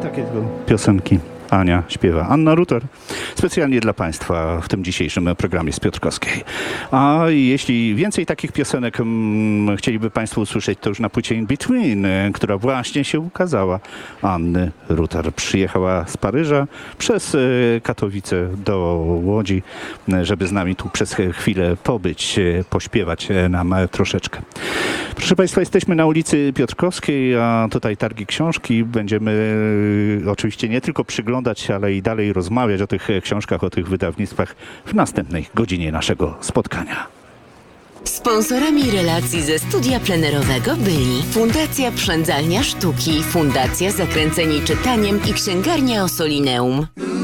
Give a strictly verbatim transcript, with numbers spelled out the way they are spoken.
Takiego piosenki Ania śpiewa. Anna Rutor. Specjalnie dla Państwa w tym dzisiejszym programie z Piotrkowskiej. A jeśli więcej takich piosenek mm, chcieliby Państwo usłyszeć, to już na płycie In Between, y, która właśnie się ukazała. Anny Rutor przyjechała z Paryża przez y, Katowice do Łodzi, y, żeby z nami tu przez chwilę pobyć, y, pośpiewać y, nam y, troszeczkę. Proszę Państwa, jesteśmy na ulicy Piotrkowskiej, a tutaj targi książki. Będziemy y, oczywiście nie tylko przyglądać się, ale i dalej rozmawiać o tych książkach, o tych wydawnictwach w następnej godzinie naszego spotkania. Sponsorami relacji ze studia plenerowego byli Fundacja Przędzalnia Sztuki, Fundacja Zakręceni Czytaniem i Księgarnia Ossolineum.